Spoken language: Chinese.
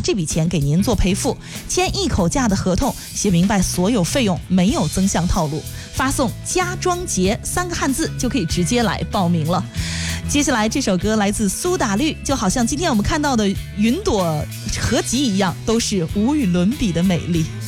拿这笔钱给您做赔付，签一口价的合同，写明白所有费用，没有增项套路，发送家装节3个汉字就可以直接来报名了。接下来这首歌来自苏打绿，就好像今天我们看到的云朵合集一样，都是无与伦比的美丽。